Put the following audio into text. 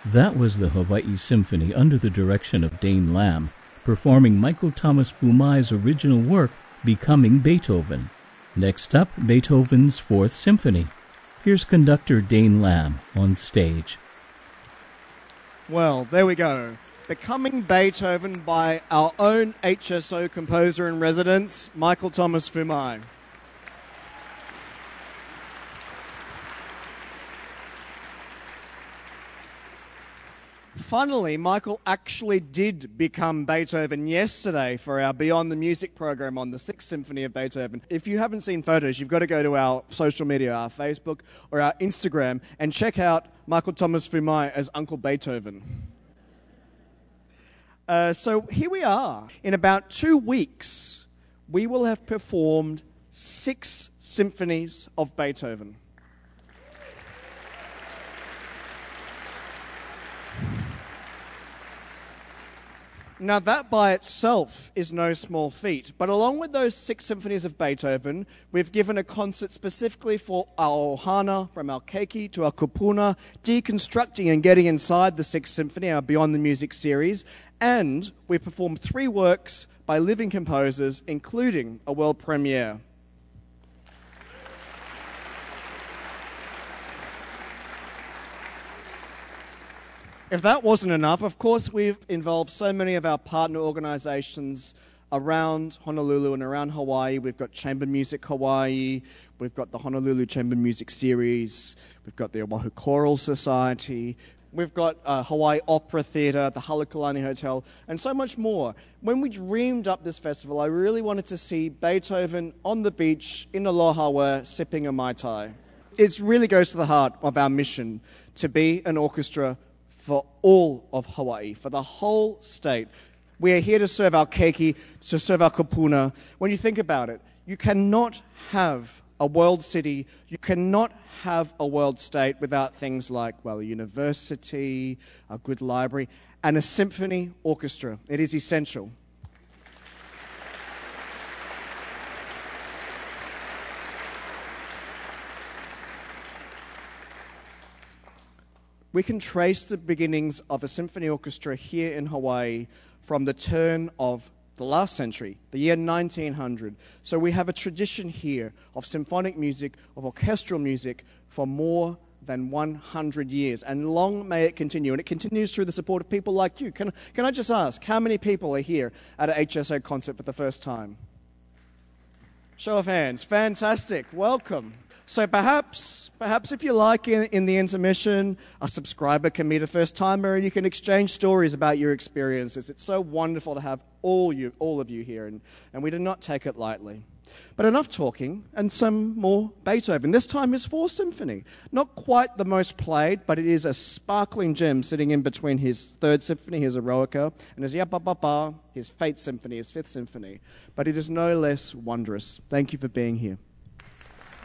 That was the Hawaii Symphony under the direction of Dane Lamb, performing Michael Thomas Fumai's original work, Becoming Beethoven. Next up, Beethoven's Fourth Symphony. Here's conductor Dane Lamb on stage. Well, there we go. Becoming Beethoven by our own HSO composer in residence, Michael Thomas Fumai. Funnily, Michael actually did become Beethoven yesterday for our Beyond the Music program on the Sixth Symphony of Beethoven. If you haven't seen photos, you've got to go to our social media, our Facebook or our Instagram, and check out Michael Thomas Fumai as Uncle Beethoven. So here we are. In about 2 weeks, we will have performed 6 symphonies of Beethoven. Now, that by itself is no small feat, but along with those 6 symphonies of Beethoven, we've given a concert specifically for our ohana, from our keiki to our kupuna, deconstructing and getting inside the 6th Symphony, our Beyond the Music series, and we performed 3 works by living composers, including a world premiere. If that wasn't enough, of course, we've involved so many of our partner organizations around Honolulu and around Hawaii. We've got Chamber Music Hawaii, we've got the Honolulu Chamber Music Series, we've got the Oahu Choral Society, we've got Hawaii Opera Theatre, the Halekulani Hotel, and so much more. When we dreamed up this festival, I really wanted to see Beethoven on the beach in Aloha sipping a Mai Tai. It really goes to the heart of our mission to be an orchestra for all of Hawaii, for the whole state. We are here to serve our keiki, to serve our kupuna. When you think about it, you cannot have a world city, you cannot have a world state without things like, well, a university, a good library, and a symphony orchestra. It is essential. We can trace the beginnings of a symphony orchestra here in Hawaii from the turn of the last century, the year 1900. So we have a tradition here of symphonic music, of orchestral music for more than 100 years. And long may it continue. And it continues through the support of people like you. Can I just ask, how many people are here at an HSO concert for the first time? Show of hands. Fantastic. Welcome. So perhaps if you like in the intermission, a subscriber can meet a first-timer and you can exchange stories about your experiences. It's so wonderful to have all of you here, and we do not take it lightly. But enough talking, and some more Beethoven. This time his Fourth Symphony. Not quite the most played, but it is a sparkling gem sitting in between his Third Symphony, his Eroica, and his Yapapapa, his Fate Symphony, his Fifth Symphony. But it is no less wondrous. Thank you for being here.